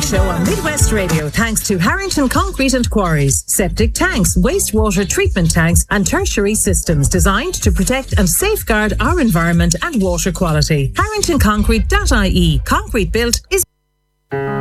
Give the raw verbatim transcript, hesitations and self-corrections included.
Show on Midwest Radio, thanks to Harrington Concrete and Quarries. Septic tanks, wastewater treatment tanks and tertiary systems designed to protect and safeguard our environment and water quality. harrington concrete dot I E. Concrete built is